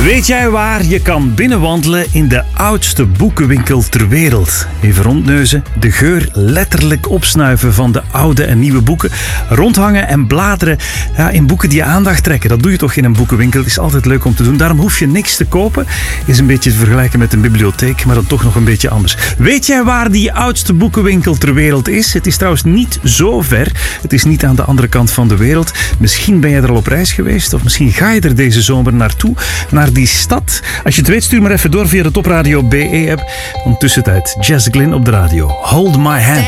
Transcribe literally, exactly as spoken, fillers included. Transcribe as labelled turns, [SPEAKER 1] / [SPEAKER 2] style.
[SPEAKER 1] Weet jij waar je kan binnenwandelen in de oudste boekenwinkel ter wereld? Even rondneuzen, de geur letterlijk opsnuiven van de oude en nieuwe boeken. Rondhangen en bladeren ja, in boeken die je aandacht trekken. Dat doe je toch in een boekenwinkel. Het is altijd leuk om te doen. Daarom hoef je niks te kopen. Is een beetje te vergelijken met een bibliotheek, maar dan toch nog een beetje anders. Weet jij waar die oudste boekenwinkel ter wereld is? Het is trouwens niet zo ver. Het is niet aan de andere kant van de wereld. Misschien ben je er al op reis geweest of misschien ga je er deze zomer naartoe, naar die stad. Als je het weet, stuur maar even door via de Top Radio B E-app. Ondertussen tijd, Jess Glynn op de radio. Hold my hand.